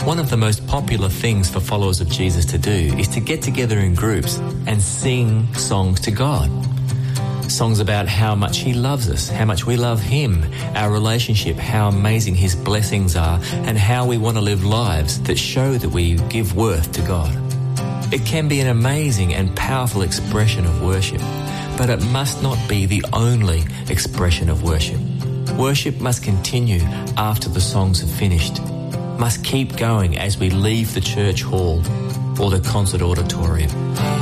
One of the most popular things for followers of Jesus to do is to get together in groups and sing songs to God. Songs about how much He loves us, how much we love Him, our relationship, how amazing His blessings are, and how we want to live lives that show that we give worth to God. It can be an amazing and powerful expression of worship, but it must not be the only expression of worship. Worship must continue after the songs have finished, must keep going as we leave the church hall or the concert auditorium.